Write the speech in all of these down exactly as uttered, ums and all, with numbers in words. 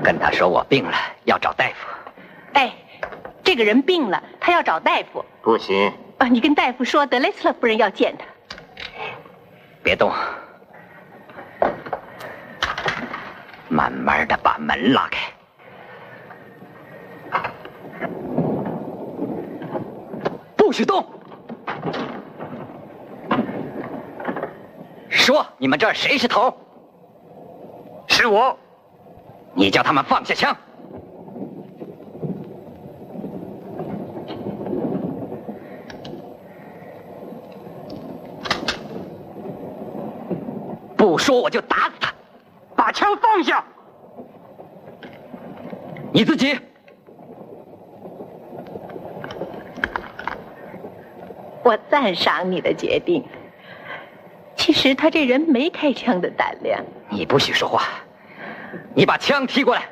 跟他说我病了，要找大夫。 哎，这个人病了，他要找大夫。 不行。 啊，你跟大夫说德雷斯勒夫人要见他。 别动，慢慢的把门拉开。不许动！说，你们这儿谁是头？ 是我。 你叫他们放下枪。不说我就打死他。 把枪放下。 你自己。 我赞赏你的决定。其实他这人没开枪的胆量。 你不许说话。你把枪提过来。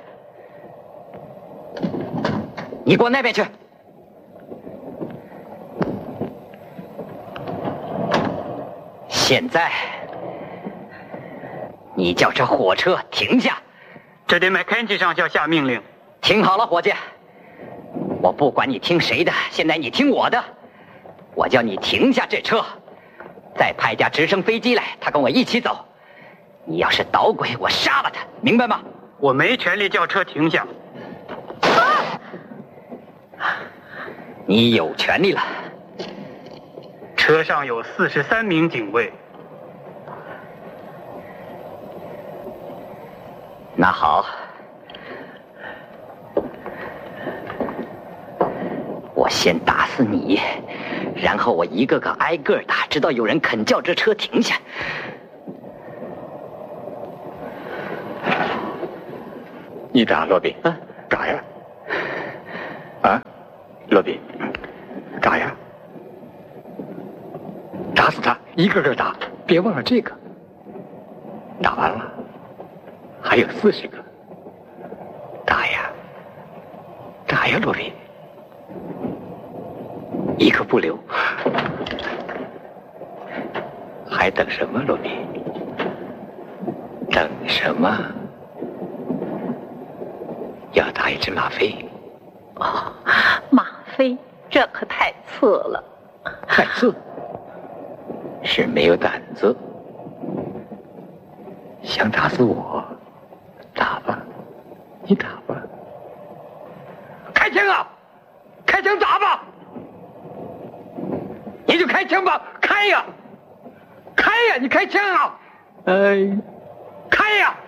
你过那边去。现在，你叫这火车停下。 这得麦肯齐上校下命令。 听好了，伙计，我不管你听谁的，现在你听我的。我叫你停下这车，再派架直升飞机来，他跟我一起走。你要是捣鬼，我杀了他，明白吗？ 我没权利叫车停下。 你有权利了。 车上有四十三名警卫。 那好，我先打死你，然后我一个个挨个打，直到有人肯叫这车停下。 你打罗宾？啊，打呀！啊，罗宾，打呀！打死他，一个个打，别忘了这个。打完了，还有四十个。打呀！打呀，罗宾，一个不留。还等什么，罗宾？等什么？要打一只吗啡。 哦，吗啡，这可太次了。 太次？是没有胆子。想打死我，打吧，你打吧。 开枪啊！开枪打吧！你就开枪吧，开呀！开呀！你开枪啊！ 哎， 开呀！